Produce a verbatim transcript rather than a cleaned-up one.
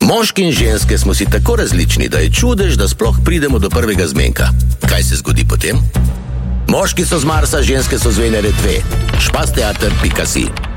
Moški in ženske smo si tako različni, da je čudež, da sploh pridemo do prvega zmenka. Kaj se zgodi potem? Moški so z Marsa, ženske so z Venere dve. špas teater pika si